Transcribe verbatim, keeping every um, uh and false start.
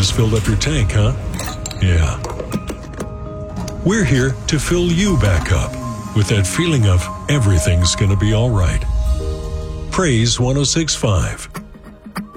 Jesus filled up your tank, huh? Yeah. We're here to fill you back up with that feeling of everything's gonna be all right. Praise one oh six point five.